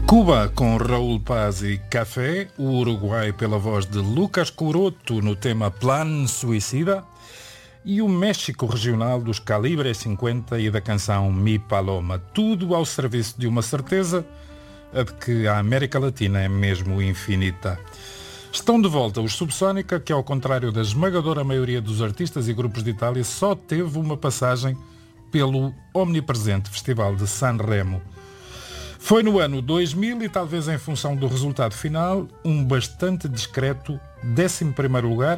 Cuba com Raul Paz e Café, o Uruguai pela voz de Lucas Couroto no tema Plan Suicida e o México regional dos Calibre 50 e da canção Mi Paloma. Tudo ao serviço de uma certeza, a de que a América Latina é mesmo infinita. Estão de volta os Subsónica, que ao contrário da esmagadora maioria dos artistas e grupos de Itália, só teve uma passagem pelo omnipresente Festival de Sanremo. Foi no ano 2000 e talvez em função do resultado final, um bastante discreto 11º lugar,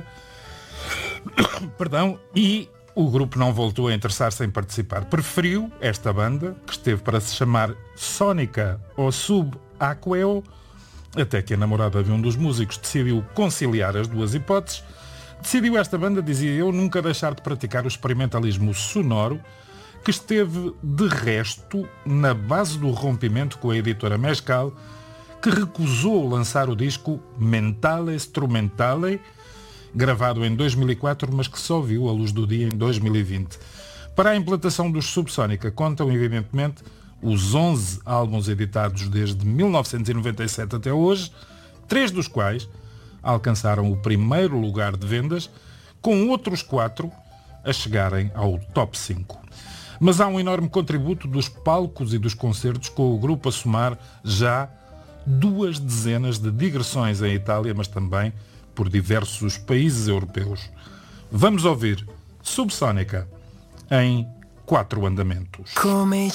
e o grupo não voltou a interessar-se em participar. Preferiu esta banda, que esteve para se chamar Sónica ou Subacqueo, até que a namorada de um dos músicos decidiu conciliar as duas hipóteses. Decidiu esta banda, dizia eu, nunca deixar de praticar o experimentalismo sonoro, que esteve, de resto, na base do rompimento com a editora Mescal, que recusou lançar o disco Mentale Strumentale, gravado em 2004, mas que só viu a luz do dia em 2020. Para a implantação dos Subsónica contam, evidentemente, os 11 álbuns editados desde 1997 até hoje, 3 dos quais alcançaram o primeiro lugar de vendas, com outros 4 a chegarem ao top 5. Mas há um enorme contributo dos palcos e dos concertos, com o grupo a somar já 2 dezenas de digressões em Itália, mas também por diversos países europeus. Vamos ouvir Subsónica em 4 andamentos. Come